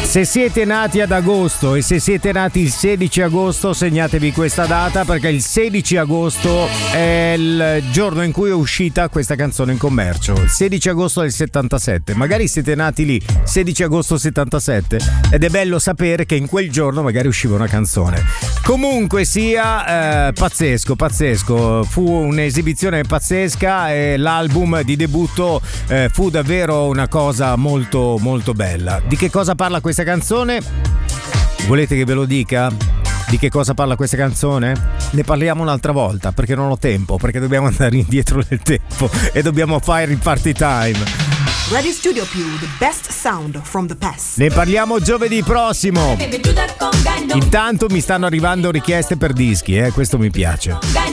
Se siete nati ad agosto e se siete nati il 16 agosto, segnatevi questa data perché il 16 agosto è il giorno in cui è uscita questa canzone in commercio. Il 16 agosto del 77. Magari siete nati lì 16 agosto 77 ed è bello sapere che in quel giorno magari usciva una canzone. Comunque sia, pazzesco. Fu un'esibizione pazzesca e l'album di debutto fu davvero una cosa molto molto bella. Di che cosa parla questa canzone? Volete che ve lo dica? Di che cosa parla questa canzone? Ne parliamo un'altra volta perché non ho tempo, perché dobbiamo andare indietro nel tempo e dobbiamo fare il party time. Radio Studio Più, the best sound from the past. Ne parliamo giovedì prossimo. Intanto mi stanno arrivando richieste per dischi, questo mi piace.